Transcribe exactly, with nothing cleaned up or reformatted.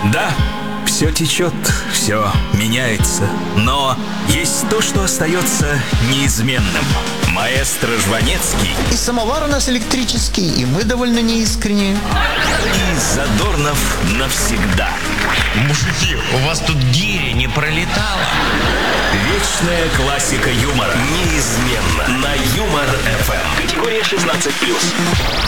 Да, все течет, все меняется, но есть то, что остается неизменным. Маэстро Жванецкий И самовар у нас электрический, и мы довольно неискренние. и Задорнов навсегда. Мужики, у вас тут гиря не пролетала? Вечная классика юмора. Неизменно. На Юмор эф эм. Категория шестнадцать плюс.